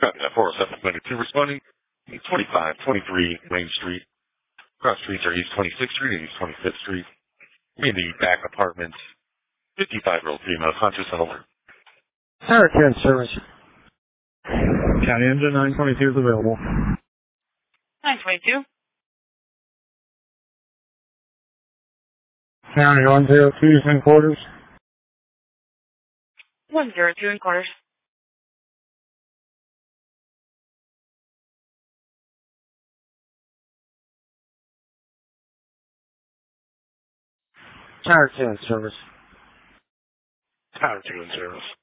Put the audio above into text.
Copy that. 407-2 responding. 2523 Main Street. Cross streets are East 26th Street and East 25th Street. In the back apartment, 55-year-old female conscious and alert. Tower 10 service. County engine 922 is available. 922. County 102 is in quarters. 102 in quarters. Tower 10 service. Tower 2 in service.